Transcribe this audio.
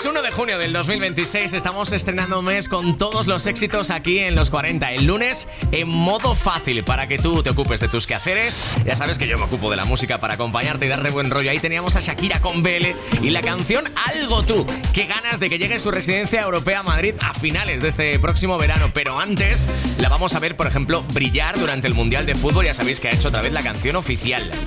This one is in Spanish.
1 de junio del 2026 estamos estrenando un mes con todos los éxitos aquí en Los 40. El lunes en modo fácil para que tú te ocupes de tus quehaceres. Ya sabes que yo me ocupo de la música para acompañarte y darle buen rollo. Ahí teníamos a Shakira con Vele y la canción Algo Tú. Qué ganas de que llegue su residencia europea a Madrid a finales de este próximo verano. Pero antes la vamos a ver, por ejemplo, brillar durante el Mundial de Fútbol. Ya sabéis que ha hecho otra vez la canción oficial.